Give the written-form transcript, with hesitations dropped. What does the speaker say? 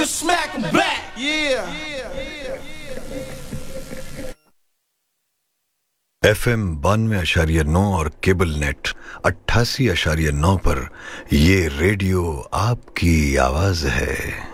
Smack 'em back. Yeah. FM 92.9 और cable net 88.9 पर ये रेडियो आपकी आवाज है।